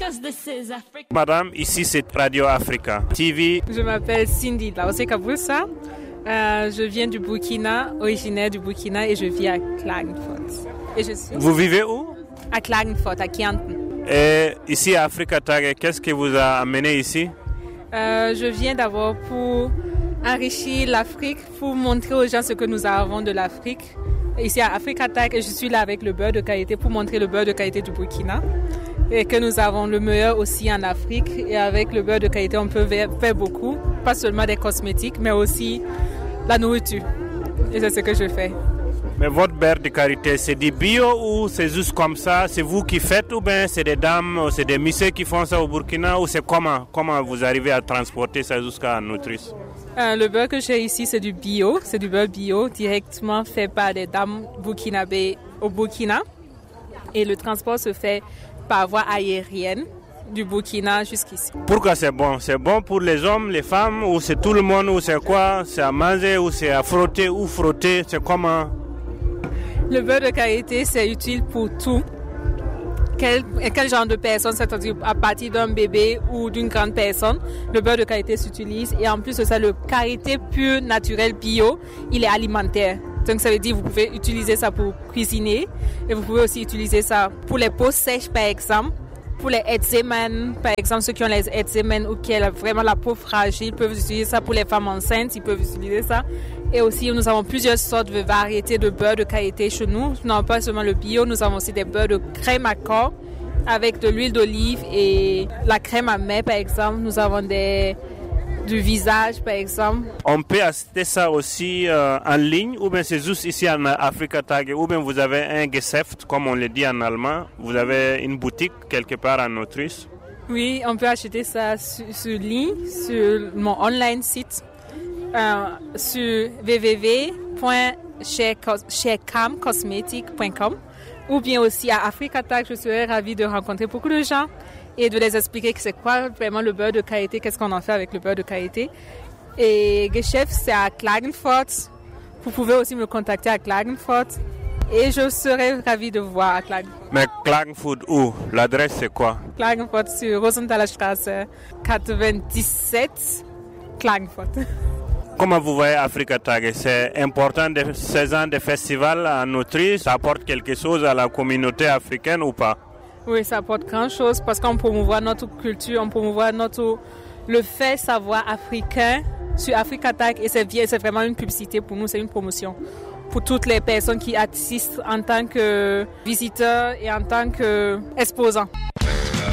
Madame, ici c'est Radio Africa TV. Je m'appelle Cindy Laosé Kaboussa. Je viens du Burkina, originaire du Burkina, et je vis à Klagenfurt. Vous vivez où? À Klagenfurt, à Kärnten. Et ici à Africa Tag, qu'est-ce qui vous a amené ici? Je viens d'abord pour enrichir l'Afrique, pour montrer aux gens ce que nous avons de l'Afrique. Ici à Africa Tag, je suis là avec le beurre de qualité pour montrer le beurre de qualité du Burkina. Et que nous avons le meilleur aussi en Afrique. Et avec le beurre de qualité, on peut faire beaucoup. Pas seulement des cosmétiques, mais aussi la nourriture. Et c'est ce que je fais. Mais votre beurre de qualité, c'est du bio ou c'est juste comme ça? C'est vous qui faites ou bien c'est des dames, c'est des messieurs qui font ça au Burkina? Ou c'est comment vous arrivez à transporter ça jusqu'à Nutrice? Le beurre que j'ai ici, c'est du bio. C'est du beurre bio directement fait par des dames burkinabées au Burkina. Et le transport se fait par voie aérienne du Burkina jusqu'ici. Pourquoi c'est bon? C'est bon pour les hommes, les femmes, ou c'est tout le monde, ou c'est quoi? C'est à manger, ou c'est à frotter, ou frotter, c'est comment? Le beurre de qualité, c'est utile pour tout. Quel genre de personne, c'est-à-dire à partir d'un bébé ou d'une grande personne, le beurre de qualité s'utilise. Et en plus de ça, le qualité pure, naturelle, bio, il est alimentaire. Donc ça veut dire que vous pouvez utiliser ça pour cuisiner et vous pouvez aussi utiliser ça pour les peaux sèches par exemple, pour les eczémas par exemple, ceux qui ont les eczémas ou qui ont vraiment la peau fragile peuvent utiliser ça, pour les femmes enceintes ils peuvent utiliser ça. Et aussi nous avons plusieurs sortes de variétés de beurre de qualité chez nous, non pas seulement le bio, nous avons aussi des beurres de crème à corps avec de l'huile d'olive et la crème à mai par exemple, nous avons du visage, par exemple. On peut acheter ça aussi en ligne ou bien c'est juste ici en Africa Tag ou bien vous avez un Geschäft, comme on le dit en allemand, vous avez une boutique quelque part en Autriche? Oui, on peut acheter ça sur ligne, sur mon online site, sur www.sharecamcosmetic.com ou bien aussi à Africa Tag. Je serais ravie de rencontrer beaucoup de gens et de les expliquer que c'est quoi vraiment le beurre de qualité, qu'est-ce qu'on en fait avec le beurre de qualité. Et Geschäft, c'est à Klagenfurt. Vous pouvez aussi me contacter à Klagenfurt et je serai ravie de vous voir à Klagenfurt. Mais Klagenfurt où? L'adresse c'est quoi? Klagenfurt sur Rosenthaler Straße 97, Klagenfurt. Comment vous voyez Africa Tag? C'est important de ces ans de festival en Autriche, ça apporte quelque chose à la communauté africaine ou pas? Oui, ça apporte grand-chose parce qu'on promouvoit notre culture, on promouvoit le fait savoir africain sur Africa Tag et c'est vraiment une publicité pour nous, c'est une promotion pour toutes les personnes qui assistent en tant que visiteurs et en tant qu'exposants.